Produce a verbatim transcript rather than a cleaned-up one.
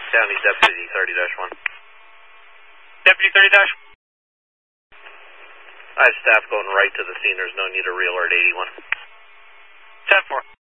County Deputy thirty dash one. Deputy thirty dash one. I have staff going right to the scene. There's no need to re-alert eighty-one. ten four.